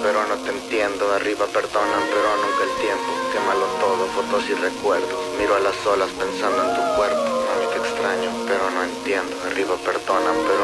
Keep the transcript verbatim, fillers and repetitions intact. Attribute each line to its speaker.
Speaker 1: pero no te entiendo. Arriba perdonan, pero nunca el tiempo. Quémalo todo, fotos y recuerdos. Miro a las olas pensando en tu cuerpo. Mami, te extraño, pero no entiendo. Arriba perdonan, pero